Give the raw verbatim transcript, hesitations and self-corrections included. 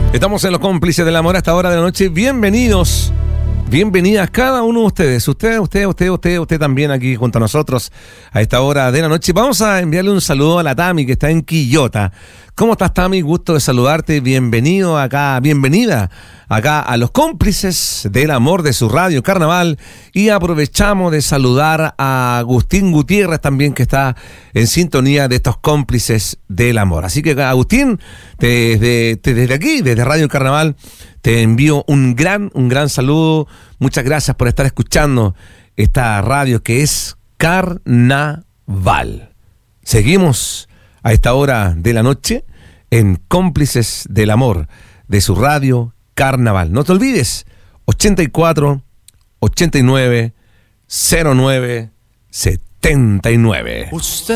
Estamos en Los Cómplices del Amor a esta hora de la noche. Bienvenidos, bienvenidas cada uno de ustedes. Usted, usted, usted, usted, usted también aquí junto a nosotros a esta hora de la noche. Vamos a enviarle un saludo a la Tami, que está en Quillota. ¿Cómo estás, Tami? Gusto de saludarte. Bienvenido acá, bienvenida acá a Los Cómplices del Amor de su radio Carnaval. Y aprovechamos de saludar a Agustín Gutiérrez también, que está en sintonía de estos Cómplices del Amor. Así que, Agustín, desde, desde aquí, desde Radio Carnaval, te envío un gran, un gran saludo. Muchas gracias por estar escuchando esta radio que es Carnaval. Seguimos a esta hora de la noche en Cómplices del Amor de su radio Carnaval. No te olvides, ochenta y cuatro, ochenta y nueve, cero nueve, setenta y nueve. Usted